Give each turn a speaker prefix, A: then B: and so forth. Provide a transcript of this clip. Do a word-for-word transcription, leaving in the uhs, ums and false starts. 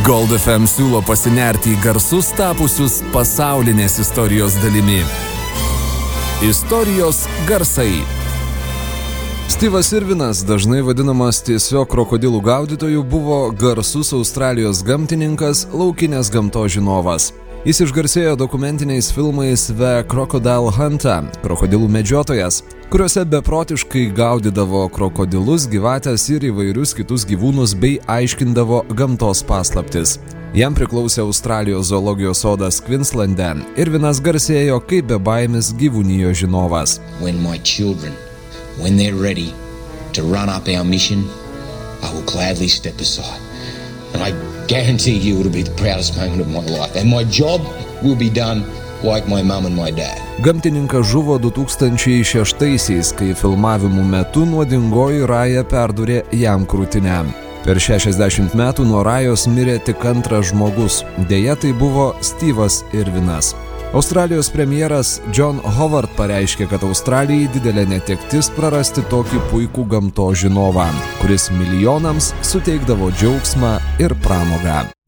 A: Gold F M siūlo pasinerti į garsus tapusius pasaulinės istorijos dalimi. Istorijos garsai. Steve'as Irvinas, dažnai vadinamas tiesiog krokodilų gaudytoju, buvo garsus Australijos gamtininkas, laukinės gamtos žinovas. Jis išgarsėjo dokumentiniais filmais The Crocodile Hunter, krokodilų medžiotojas, kuriuose beprotiškai gaudydavo krokodilus, gyvates ir įvairius kitus gyvūnus bei aiškindavo gamtos paslaptis. Jam priklausė Australijos zoologijos sodas Queenslande. Irvinas garsėjo kaip bebaimis gyvūnijos žinovas.
B: When my children, when they're ready to run up our mission, I will gladly step aside. And I guarantee you it'll be the proudest moment of my life. And my job will be done like my mum and my dad.
A: Gamtininkas žuvo du tūkstančiai šeštaisiais, kai filmavimų metu nuodingoji Raja perdūrė jam krūtinę. Per šešiasdešimt metų nuo Rajos mirė tik antras žmogus. Deja, tai buvo Steve'as Irvinas. Australijos premjeras John Howard pareiškė, kad Australijai didelė netektis prarasti tokį puikų gamtos žinovą, kuris milijonams suteikdavo džiaugsmą ir pramogą.